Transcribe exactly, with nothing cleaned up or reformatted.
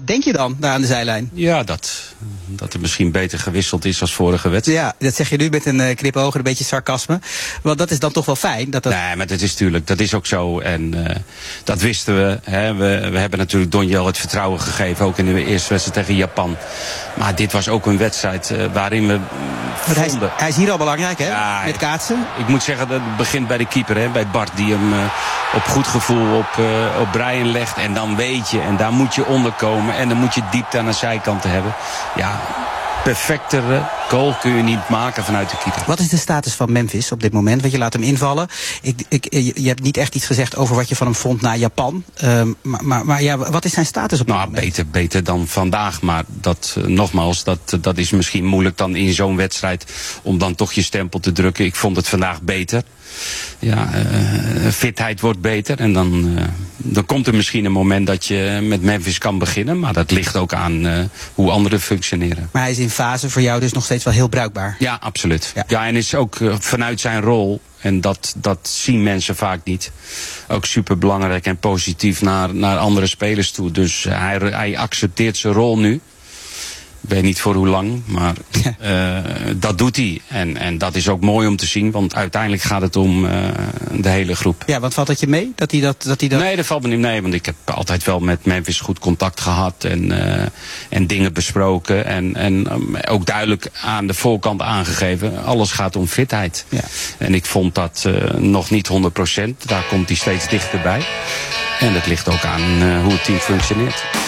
denk je dan, daar aan de zijlijn? Ja, dat, dat er misschien beter gewisseld is als vorige wedstrijd. Ja, dat zeg je nu met een uh, knipoog, een beetje sarcasme. Want dat is dan toch wel fijn? Dat dat... Nee, maar dat is natuurlijk, dat is ook zo. En uh, dat wisten we, hè. we. We hebben natuurlijk Donjel het vertrouwen gegeven, ook in de eerste wedstrijd tegen Japan. Maar dit was ook een wedstrijd uh, waarin we vonden... Hij is, hij is hier al belangrijk, hè? Ja, met kaatsen. Ik moet zeggen, dat het begint bij de keeper, hè, bij Bart, die hem uh, op goed gevoel op, uh, op Brian legt. En dan weet je, en daar moet je onderkomen. En dan moet je diepte aan de zijkanten hebben. Ja, perfectere goal kun je niet maken vanuit de keeper. Wat is de status van Memphis op dit moment? Want je laat hem invallen. Ik, ik, je hebt niet echt iets gezegd over wat je van hem vond na Japan. Um, maar, maar, maar ja, wat is zijn status op dit nou, moment? Beter, beter dan vandaag. Maar dat, uh, nogmaals, dat, dat is misschien moeilijk dan in zo'n wedstrijd om dan toch je stempel te drukken. Ik vond het vandaag beter. Ja, uh, fitheid wordt beter. En dan, uh, dan komt er misschien een moment dat je met Memphis kan beginnen. Maar dat ligt ook aan uh, hoe anderen functioneren. Maar hij is in fase voor jou dus nog steeds wel heel bruikbaar. Ja, absoluut. Ja, ja en is ook uh, vanuit zijn rol, en dat, dat zien mensen vaak niet, ook super belangrijk en positief naar, naar andere spelers toe. Dus uh, hij, hij accepteert zijn rol nu. Ik weet niet voor hoe lang, maar uh, dat doet hij. En, en dat is ook mooi om te zien, want uiteindelijk gaat het om uh, de hele groep. Ja, wat valt het je mee? Dat hij dat, dat hij dat... Nee, dat valt me niet mee, want ik heb altijd wel met Memphis goed contact gehad en, uh, en dingen besproken. En, en um, ook duidelijk aan de voorkant aangegeven, alles gaat om fitheid. Ja. En ik vond dat uh, nog niet honderd procent, daar komt hij steeds dichterbij. En dat ligt ook aan uh, hoe het team functioneert.